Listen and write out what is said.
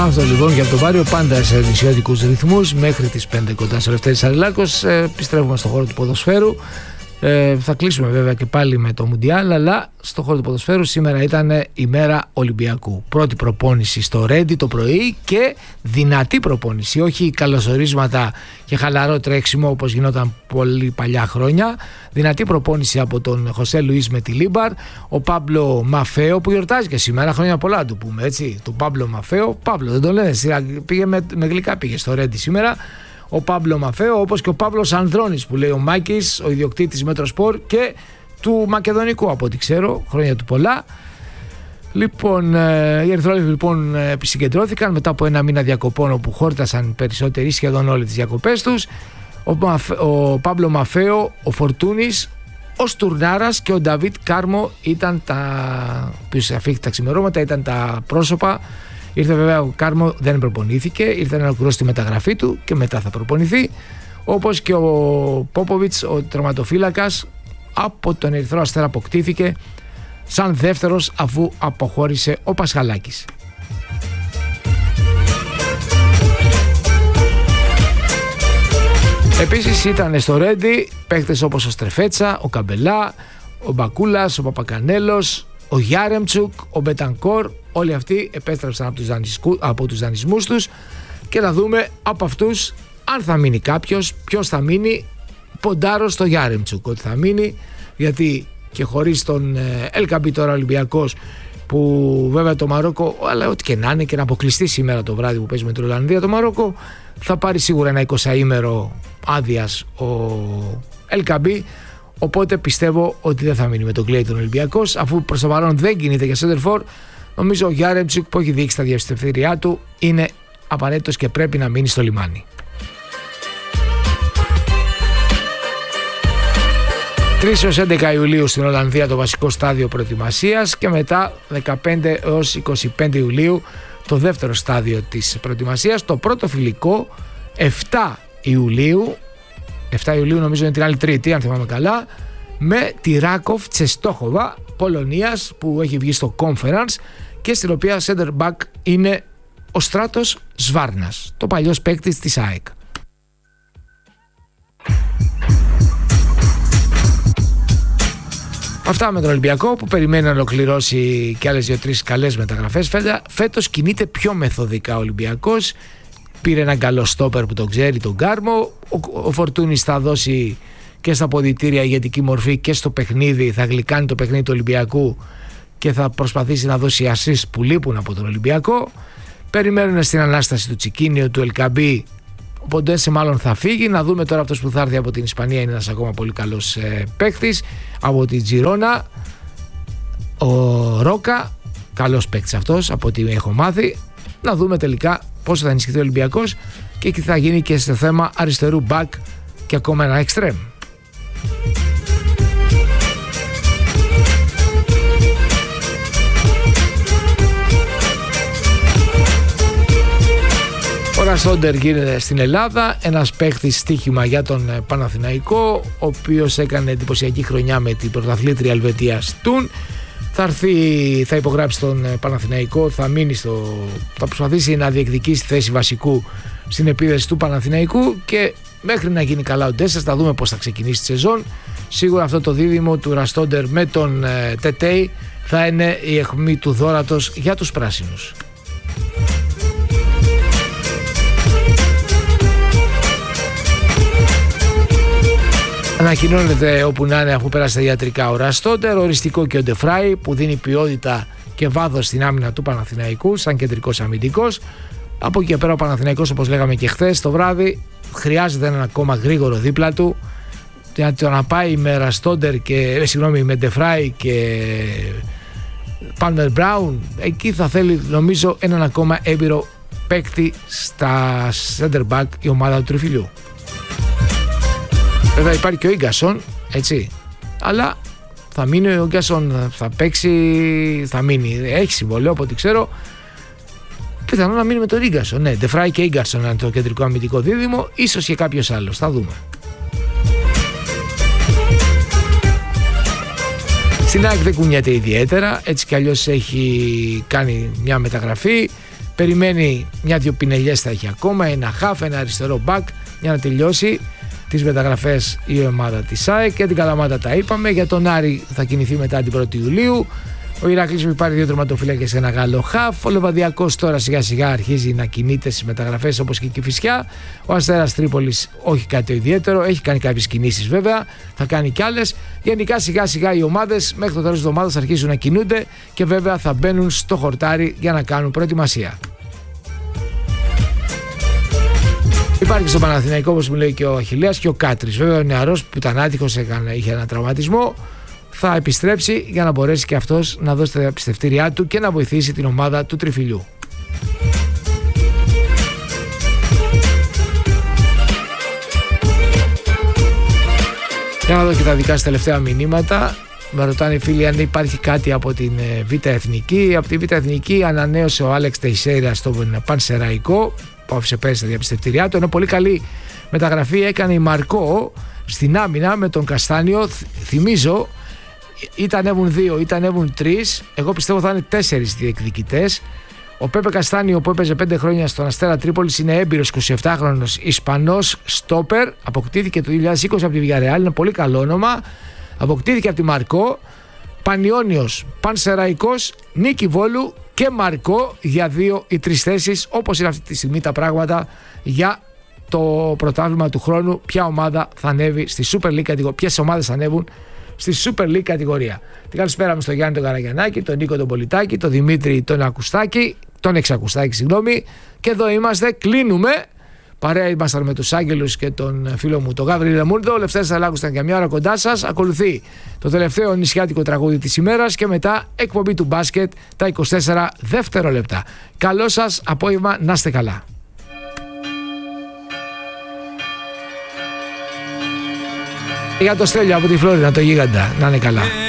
Αυτό λοιπόν για το Βάριο, πάντα σε νησιώτικους ρυθμούς μέχρι τις 5 κοντά στο Λευτέρης Αριλάκος. Επιστρέφουμε στον χώρο του ποδοσφαίρου. Θα κλείσουμε βέβαια και πάλι με το Μουντιάλ, αλλά στον χώρο του ποδοσφαίρου σήμερα ήταν η μέρα Ολυμπιακού. Πρώτη προπόνηση στο Ρέντι το πρωί και δυνατή προπόνηση, όχι καλωσορίσματα και χαλαρό τρέξιμο όπως γινόταν πολύ παλιά χρόνια. Δυνατή προπόνηση από τον Χωσέ Λουίς με τη Λίμπαρ, ο Πάμπλο Μαφέο που γιορτάζει και σήμερα, χρόνια πολλά να του πούμε έτσι. Του Πάμπλο Μαφέο, Πάμπλο δεν το λένε, πήγε με γλυκά πήγε στο Ρέντι σήμερα. Ο Πάμπλο Μαφέο, όπως και ο Παύλος Ανδρώνης που λέει ο Μάκης, ο ιδιοκτήτης Μέτροσπορ και του Μακεδονικού από ό,τι ξέρω, χρόνια του πολλά. Λοιπόν, οι Ερυθρόλευκοι λοιπόν συγκεντρώθηκαν μετά από ένα μήνα διακοπών όπου χόρτασαν περισσότεροι σχεδόν όλες τις διακοπές τους. Ο Πάμπλο Μαφέο, ο Φορτούνης, ο Στουρνάρας και ο Νταβίτ Κάρμο ήταν τα ξημερώματα, ήταν τα πρόσωπα. Ήρθε βέβαια ο Κάρμο, δεν προπονήθηκε, ήρθε να ολοκληρώσει τη μεταγραφή του και μετά θα προπονηθεί. Όπως και ο Πόποβιτς, ο τερματοφύλακας, από τον Ερυθρό Αστέρα αποκτήθηκε σαν δεύτερος αφού αποχώρησε ο Πασχαλάκης. Επίσης ήταν στο Ρέντι παίκτες όπως ο Στρεφέτσα, ο Καμπελά, ο Μπακούλας, ο Παπακανέλος, ο Γιάρεμτσουκ, ο Μπετανκόρ. Όλοι αυτοί επέστρεψαν από τους δανεισμούς τους και να δούμε από αυτούς αν θα μείνει κάποιος, ποιος θα μείνει. Ποντάρω στο Γιάρεμτσουκ ότι θα μείνει, γιατί και χωρίς τον Ελκαμπή τώρα Ολυμπιακός, που βέβαια το Μαρόκο, αλλά ό,τι και να είναι και να αποκλειστεί σήμερα το βράδυ που παίζει με την Ολλανδία το Μαρόκο, θα πάρει σίγουρα ένα 20ημερο άδειας ο Ελκαμπή. Οπότε πιστεύω ότι δεν θα μείνει με τον Κλέιτον Ολυμπιακός, αφού προς το παρόν δεν κινείται για σέντερφορ. Νομίζω ο Γιάρεμτσουκ που έχει δείξει τα διευθυντήριά του είναι απαραίτητος και πρέπει να μείνει στο λιμάνι. 3 έως 11 Ιουλίου στην Ολλανδία το βασικό στάδιο προετοιμασίας και μετά 15 έως 25 Ιουλίου το δεύτερο στάδιο της προετοιμασίας. Το πρώτο φιλικό 7 Ιουλίου νομίζω είναι την άλλη Τρίτη αν θυμάμαι καλά, με τη Ράκοφ Τσεστόχοβα Πολωνίας που έχει βγει στο Conference και στην οποία center back είναι ο Στράτος Σβάρνας, το παλιός παίκτης της ΑΕΚ. Αυτά με τον Ολυμπιακό που περιμένει να ολοκληρώσει και άλλες 2-3 καλές μεταγραφές. Φέτος κινείται πιο μεθοδικά ο Ολυμπιακός. Πήρε έναν καλό στόπερ που τον ξέρει, τον Κάρμο. Ο Φορτούνης θα δώσει και στα ποδητήρια ηγετική μορφή και στο παιχνίδι. Θα γλυκάνει το παιχνίδι του Ολυμπιακού και θα προσπαθήσει να δώσει assist που λείπουν από τον Ολυμπιακό. Περιμένουν στην ανάσταση του Τσικίνιο, του Ελκαμπή. Ο Ποντένσε μάλλον θα φύγει. Να δούμε τώρα αυτός που θα έρθει από την Ισπανία. Είναι ένας ακόμα πολύ καλός παίκτης. Από την Τζιρόνα, ο Ρόκα. Καλός παίκτης αυτός από ό,τι έχω μάθει. Να δούμε τελικά πόσο θα ενισχυθεί ο Ολυμπιακός και τι θα γίνει και στο θέμα αριστερού back και ακόμα ένα extreme. Ο Ραστόντερ γίνεται στην Ελλάδα, ένας παίχτης στοίχημα για τον Παναθηναϊκό, ο οποίος έκανε εντυπωσιακή χρονιά με την πρωταθλήτρια Ελβετίας Τουν. Θα υπογράψει τον Παναθηναϊκό, θα προσπαθήσει να διεκδικήσει τη θέση βασικού στην επίδεση του Παναθηναϊκού και μέχρι να γίνει καλά ο Ντέσσας θα δούμε πώς θα ξεκινήσει τη σεζόν. Σίγουρα αυτό το δίδυμο του Ραστόντερ με τον Τετέι θα είναι η αιχμή του δώρατος για τους πράσινους. Ανακοινώνεται όπου να είναι αφού πέρασε τα ιατρικά ο Ραστόντερ, οριστικό και ο Ντεφράι που δίνει ποιότητα και βάθος στην άμυνα του Παναθηναϊκού σαν κεντρικός αμυντικός. Από εκεί και πέρα ο Παναθηναϊκός, όπως λέγαμε και χθες το βράδυ, χρειάζεται έναν ακόμα γρήγορο δίπλα του για το να πάει με Ραστόντερ και με Ντεφράι και Πάλμερ Μπράουν. Εκεί θα θέλει νομίζω έναν ακόμα έμπειρο παίκτη στα center back η ομάδα του Τριφυλιού. Βέβαια υπάρχει και ο Ίγκασον, έτσι, αλλά θα μείνει ο Ίγκασον, θα παίξει, θα μείνει, έχει συμβολέο από ό,τι ξέρω, πιθανόν να μείνει με τον Ίγκασον, ναι, Ντεφράι και Ίγκασον είναι το κεντρικό αμυντικό δίδυμο, ίσως και κάποιος άλλος, θα δούμε. Στην ΑΕΚ δεν κουνιέται ιδιαίτερα, έτσι κι αλλιώς έχει κάνει μια μεταγραφή, Περιμένει μια-δυο πινελιές θα έχει ακόμα, ένα χαφ, ένα αριστερό μπακ για να τελειώσει τις μεταγραφές η ομάδα της ΑΕΚ. Και την Καλαμάτα τα είπαμε. Για τον Άρη θα κινηθεί μετά την 1η Ιουλίου. Ο Ηράκλειος έχει πάρει 2 τερματοφύλακες και ένα Γάλλο χαφ. Ο Λεβαδιακός τώρα σιγά σιγά αρχίζει να κινείται στις μεταγραφές όπως και η Κηφισιά. Ο Αστέρας Τρίπολης όχι κάτι ιδιαίτερο. Έχει κάνει κάποιες κινήσεις βέβαια. Θα κάνει κι άλλες. Γενικά σιγά σιγά οι ομάδες μέχρι το τέλος της εβδομάδας αρχίζουν να κινούνται και βέβαια θα μπαίνουν στο χορτάρι για να κάνουν προετοιμασία. Υπάρχει στο Παναθηναϊκό, όπως μου λέει και ο Αχιλλέας, και ο Κάτρης. Βέβαια ο νεαρός που ήταν άτυχος, είχε ένα τραυματισμό. Θα επιστρέψει για να μπορέσει και αυτός να δώσει τα πιστευτήριά του και να βοηθήσει την ομάδα του Τριφυλιού. Για να δω και τα δικά σας τελευταία μηνύματα. Με ρωτάνε οι φίλοι αν υπάρχει κάτι από την Β' Εθνική. Από τη Β' Εθνική ανανέωσε ο Άλεξ Τεϊσέιρα στον Πανσεραϊκό, που άφησε πέρυσι τα διαπιστευτήριά του. Ενώ πολύ καλή μεταγραφή έκανε η Μαρκό στην άμυνα με τον Καστάνιο. Θυμίζω, είτε ανέβουν 2 είτε ανέβουν 3. Εγώ πιστεύω θα είναι 4 διεκδικητές. Ο Πέπε Καστάνιο που έπαιζε 5 χρόνια στον Αστέρα Τρίπολης είναι έμπειρος 27χρονος Ισπανός στόπερ. Αποκτήθηκε το 2020 από τη Villarreal, είναι πολύ καλό όνομα. Αποκτήθηκε από τη Μαρκό. Πανιόνιος, Πανσεραϊκός, Νίκη Βόλου και Μαρκό για 2 ή 3 θέσεις, όπως είναι αυτή τη στιγμή τα πράγματα για το πρωτάθλημα του χρόνου. Ποια ομάδα θα ανέβει στη Super League κατηγορία, ποιες ομάδες θα ανέβουν στη Super League κατηγορία. Την καλησπέρα μου στον Γιάννη τον Καραγιαννάκη, τον Νίκο τον Πολιτάκη, τον Δημήτρη τον Ακουστάκη, τον Εξακουστάκη, συγγνώμη. Και εδώ είμαστε, κλείνουμε. Παρέα ήμασταν με τους Άγγελους και τον φίλο μου τον Γαβρίλ Ρεμούρδο. Ο Λευτέρης Σαλάκος ήταν για μια ώρα κοντά σας. Ακολουθεί το τελευταίο νησιάτικο τραγούδι της ημέρας και μετά εκπομπή του μπάσκετ τα 24 δευτερόλεπτα. Καλό σας απόγευμα, να είστε καλά. Για το Στέλιο από τη Φλόρινα, το γίγαντα, να είναι καλά.